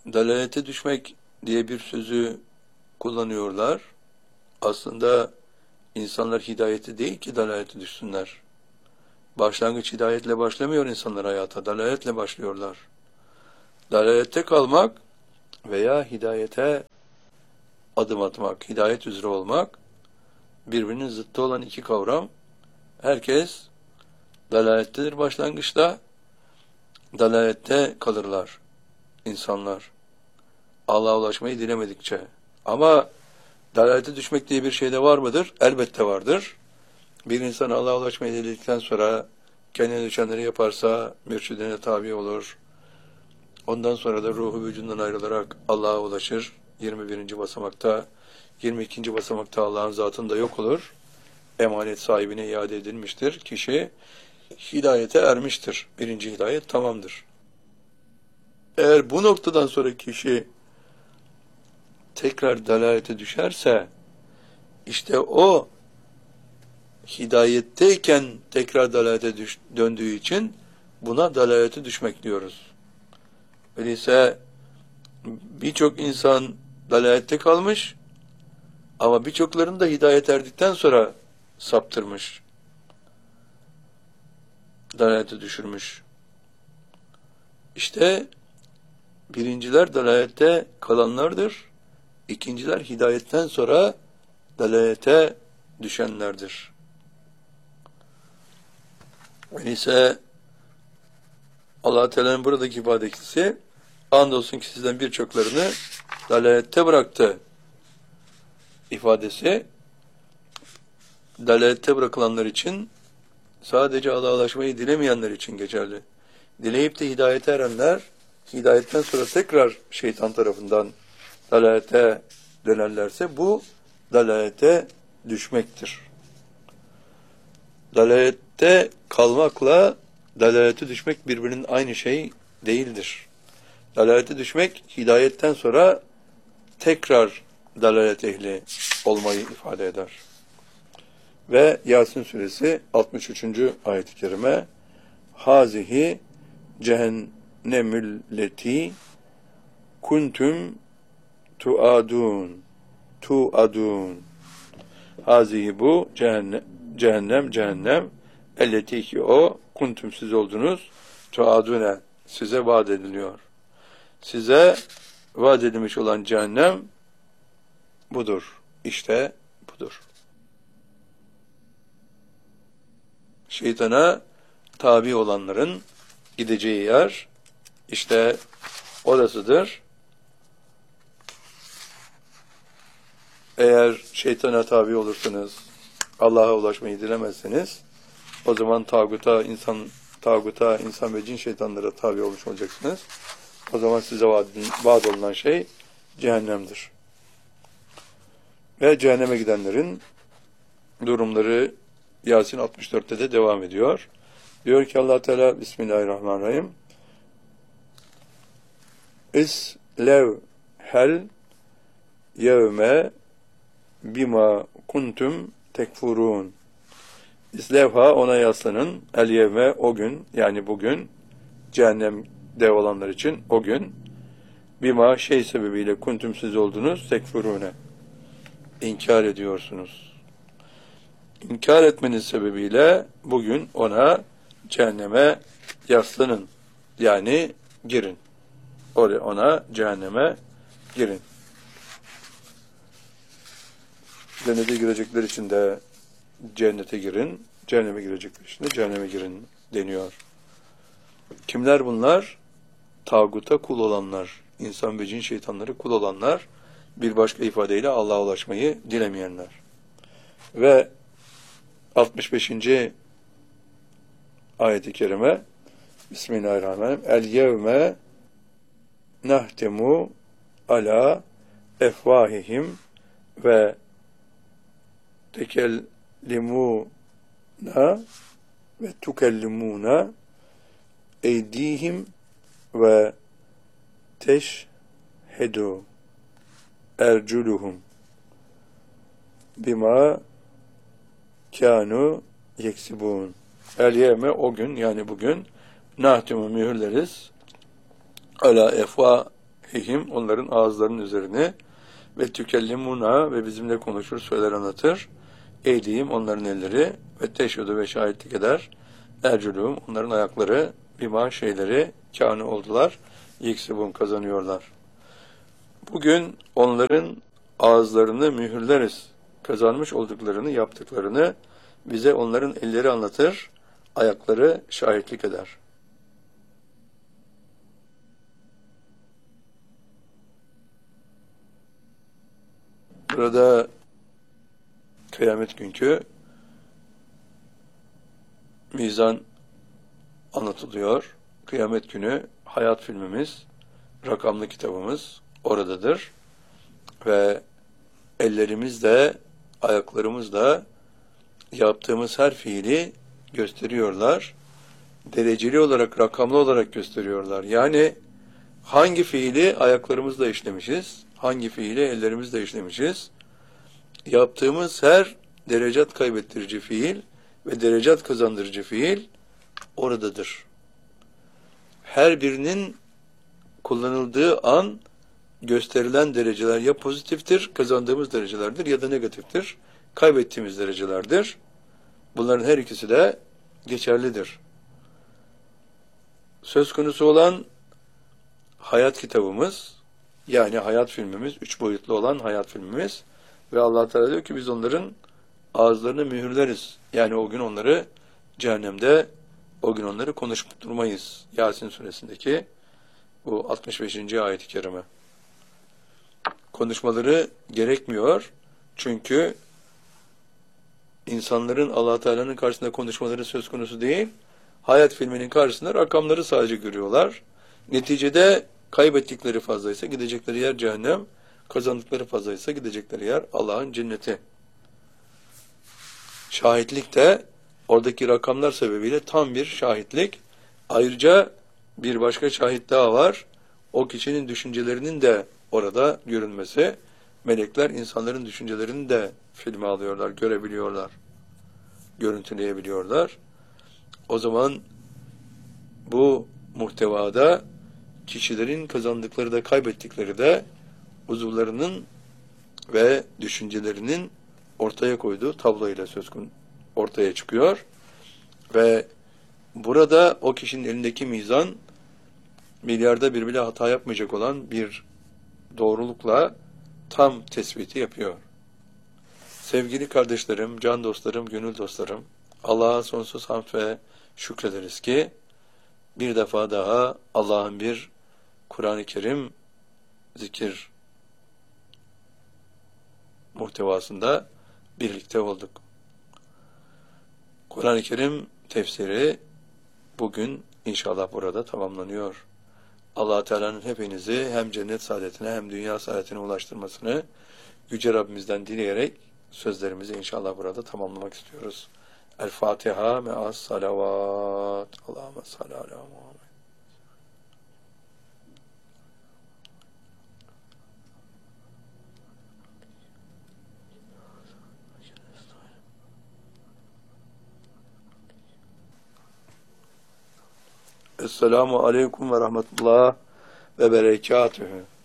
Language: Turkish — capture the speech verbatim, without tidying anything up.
dalalete düşmek diye bir sözü kullanıyorlar. Aslında insanlar hidayeti değil ki dalalete düşsünler. Başlangıç hidayetle başlamıyor insanlar hayata, dalaletle başlıyorlar. Dalalette kalmak veya hidayete adım atmak, hidayet üzere olmak birbirinin zıttı olan iki kavram. Herkes dalalettedir başlangıçta, dalalette kalırlar insanlar. Allah'a ulaşmayı dilemedikçe. Ama dalalete düşmek diye bir şey de var mıdır? Elbette vardır. Bir insan Allah'a ulaşmayı diledikten sonra kendine düşenleri yaparsa mürşidine tabi olur. Ondan sonra da ruhu vücudundan ayrılarak Allah'a ulaşır. yirmi birinci basamakta, yirmi ikinci basamakta Allah'ın zatında yok olur. Emanet sahibine iade edilmiştir. Kişi hidayete ermiştir. Birinci hidayet tamamdır. Eğer bu noktadan sonra kişi tekrar dalalete düşerse, işte o hidayetteyken tekrar dalalete düş, döndüğü için buna dalalete düşmek diyoruz. Öyleyse birçok insan dalalette kalmış ama birçoklarını da hidayet erdikten sonra saptırmış, dalalete düşürmüş. İşte birinciler dalalette kalanlardır, ikinciler hidayetten sonra dalalete düşenlerdir. Öyleyse Allah-u Teala'nın buradaki ifadesi, andolsun ki sizden birçoklarını dalalette bıraktı ifadesi, dalalette bırakılanlar için, sadece Allah'a ulaşmayı dilemeyenler için geçerli. Dileyip de hidayete erenler, hidayetten sonra tekrar şeytan tarafından dalalete dönerlerse, bu dalalete düşmektir. Dalalette kalmakla dalalete düşmek birbirinin aynı şey değildir. Dalalete düşmek, hidayetten sonra tekrar dalalet ehli olmayı ifade eder. Ve Yasin suresi altmış üçüncü ayet-i kerime, hazihi cehennemülleti kuntum tuadun tuadun hazihi bu cehennem cehennem cehennem elleti ki o kuntum siz oldunuz tuadune size vaat ediliyor. Size vaat edilmiş olan cehennem budur. İşte budur. Şeytana tabi olanların gideceği yer işte orasıdır. Eğer şeytana tabi olursanız, Allah'a ulaşmayı dilemezseniz, o zaman tağuta, insan tağuta, insan ve cin şeytanlara tabi olmuş olacaksınız. O zaman size vaat, vaat olunan şey cehennemdir. Ve cehenneme gidenlerin durumları Yasin altmış dörtte de devam ediyor. Diyor ki Allah Teala, Bismillahirrahmanirrahim, İslev hel yevme bima kuntum tekfurun. İslevha ona yaslanın, el yevme o gün, yani bugün, cehennemde olanlar için o gün, bima şey sebebiyle kuntum siz oldunuz, tekfurune. İnkar ediyorsunuz. İnkar etmeniz sebebiyle bugün ona cehenneme yaslanın. Yani girin. Oraya ona cehenneme girin. Cennete girecekler için de cennete girin. Cehenneme girecekler için de cehenneme girin deniyor. Kimler bunlar? Tağuta kul olanlar. İnsan ve cin şeytanları kul olanlar. Bir başka ifadeyle Allah'a ulaşmayı dilemeyenler. Ve altmış beşinci ayet-i kerime, Bismillahirrahmanirrahim, El yevme nahtemu ala efvahihim ve tekellimuna ve tukellimuna eydihim ve teşhedu erculuhum bima kânu yeksibûn. El yevme o gün, yani bugün, nahtimu mühürleriz ala aleyhim, onların ağızlarının üzerine, ve tükellimuna, ve bizimle konuşur, söyler, anlatır. Eydihim, onların elleri, ve teşhüdü, ve şahitlik eder. Ercülüm, onların ayakları, bima şeyleri kâne oldular, yiksibun, kazanıyorlar. Bugün onların ağızlarını mühürleriz. Kazanmış olduklarını, yaptıklarını bize onların elleri anlatır, ayakları şahitlik eder. Burada kıyamet günkü mizan anlatılıyor. Kıyamet günü hayat filmimiz, rakamlı kitabımız oradadır. Ve ellerimiz de, ayaklarımız da yaptığımız her fiili gösteriyorlar. Dereceli olarak, rakamlı olarak gösteriyorlar. Yani hangi fiili ayaklarımızla işlemişiz, hangi fiili ellerimizle işlemişiz, yaptığımız her derecat kaybettirici fiil ve derecat kazandırıcı fiil oradadır. Her birinin kullanıldığı an gösterilen dereceler ya pozitiftir, kazandığımız derecelerdir, ya da negatiftir, kaybettiğimiz derecelerdir. Bunların her ikisi de geçerlidir. Söz konusu olan hayat kitabımız, yani hayat filmimiz, üç boyutlu olan hayat filmimiz, ve Allah Teala diyor ki biz onların ağızlarını mühürleriz. Yani o gün onları cehennemde, o gün onları konuşturmayız. Yasin suresindeki bu altmış beşinci ayet-i kerime. Konuşmaları gerekmiyor. Çünkü insanların Allah Teala'nın karşısında konuşmaları söz konusu değil. Hayat filminin karşısında rakamları sadece görüyorlar. Neticede kaybettikleri fazlaysa gidecekleri yer cehennem, kazandıkları fazlaysa gidecekleri yer Allah'ın cenneti. Şahitlik de oradaki rakamlar sebebiyle tam bir şahitlik. Ayrıca bir başka şahit daha var. O kişinin düşüncelerinin de orada görünmesi. Melekler insanların düşüncelerini de filme alıyorlar, görebiliyorlar, görüntüleyebiliyorlar. O zaman bu muhtevada kişilerin kazandıkları da kaybettikleri de uzuvlarının ve düşüncelerinin ortaya koyduğu tabloyla söz konusu ortaya çıkıyor. Ve burada o kişinin elindeki mizan milyarda bir bile hata yapmayacak olan bir doğrulukla tam tespiti yapıyor. Sevgili kardeşlerim, can dostlarım, gönül dostlarım, Allah'a sonsuz hamd ve şükrederiz ki bir defa daha Allah'ın bir Kur'an-ı Kerim zikir muhtevasında birlikte olduk. Kur'an-ı Kerim tefsiri bugün inşallah burada tamamlanıyor. Allah Teala'nın hepinizi hem cennet saadetine hem dünya saadetine ulaştırmasını Yüce Rabbimizden dileyerek sözlerimizi inşallah burada tamamlamak istiyoruz. El Fatiha me'as salavat. Allahümme salli ala Muhammed. Esselamu aleyküm ve rahmetullah ve berekatühü.